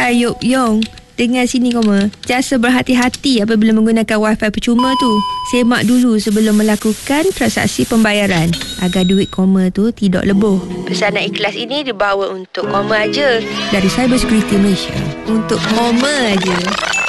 Hai Yop Yong, dengar sini koma. Jasa berhati-hati apabila menggunakan wifi percuma tu. Semak dulu sebelum melakukan transaksi pembayaran agar duit koma tu tidak lebur. Pesanan ikhlas ini dibawa untuk koma aja dari Cyber Security Malaysia. Untuk koma aja.